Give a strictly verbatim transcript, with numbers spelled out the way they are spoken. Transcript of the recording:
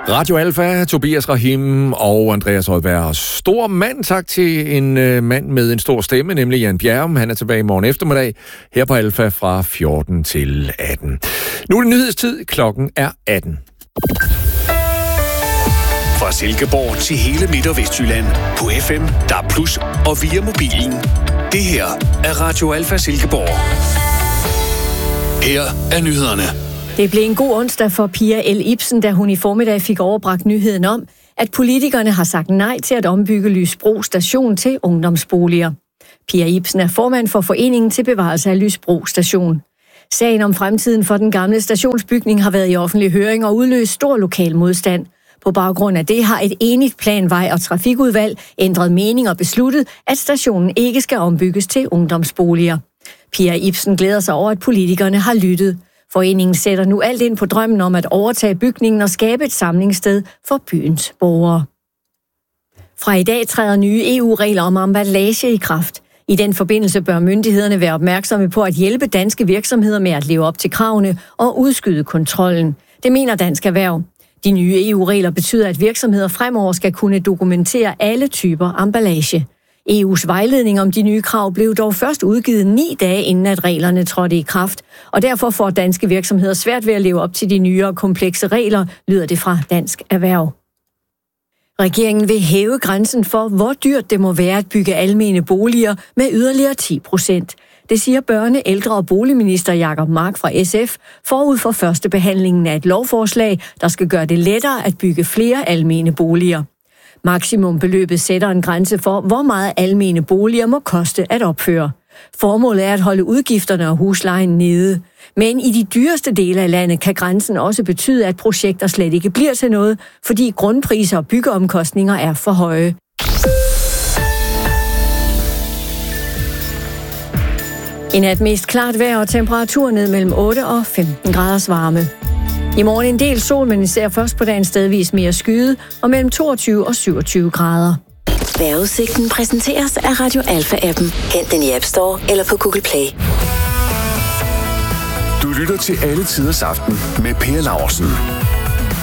Radio Alfa, Tobias Rahim og Andreas Rødberg. Stor mand, tak til en øh, mand med en stor stemme, nemlig Jan Bjerrum. Han er tilbage i morgen eftermiddag her på Alfa fra fjorten til atten. Nu er det nyhedstid. Klokken er atten. Fra Silkeborg til hele Midt- og Vestjylland på F M, D A B plus og via mobilen. Det her er Radio Alfa Silkeborg. Her er nyhederne. Det blev en god onsdag for Pia L. Ibsen, da hun i formiddag fik overbragt nyheden om, at politikerne har sagt nej til at ombygge Lysbro station til ungdomsboliger. Pia Ibsen er formand for Foreningen til Bevarelse af Lysbro station. Sagen om fremtiden for den gamle stationsbygning har været i offentlig høring og udløst stor lokal modstand. På baggrund af det har et enigt planvej- og trafikudvalg ændret mening og besluttet, at stationen ikke skal ombygges til ungdomsboliger. Pia Ibsen glæder sig over, at politikerne har lyttet. Foreningen sætter nu alt ind på drømmen om at overtage bygningen og skabe et samlingssted for byens borgere. Fra i dag træder nye E U-regler om emballage i kraft. I den forbindelse bør myndighederne være opmærksomme på at hjælpe danske virksomheder med at leve op til kravene og udskyde kontrollen. Det mener Dansk Erhverv. De nye E U-regler betyder, at virksomheder fremover skal kunne dokumentere alle typer emballage. E U's vejledning om de nye krav blev dog først udgivet ni dage inden at reglerne trådte i kraft, og derfor får danske virksomheder svært ved at leve op til de nye og komplekse regler, lyder det fra Dansk Erhverv. Regeringen vil hæve grænsen for, hvor dyrt det må være at bygge almene boliger med yderligere ti procent. Det siger børne-, ældre- og boligminister Jacob Mark fra S F forud for første behandlingen af et lovforslag, der skal gøre det lettere at bygge flere almene boliger. Maksimumbeløbet sætter en grænse for, hvor meget almene boliger må koste at opføre. Formålet er at holde udgifterne og huslejen nede. Men i de dyreste dele af landet kan grænsen også betyde, at projekter slet ikke bliver til noget, fordi grundpriser og byggeomkostninger er for høje. I nat mest klart vejr og temperatur ned mellem otte og femten graders varme. I morgen en del sol, men især først på dagen stedvis mere skyet og mellem toogtyve og syvogtyve grader. Vejrudsigten præsenteres af Radio Alfa-appen. Hent den i App Store eller på Google Play. Du lytter til Alle Tiders Aften med Per Laursen.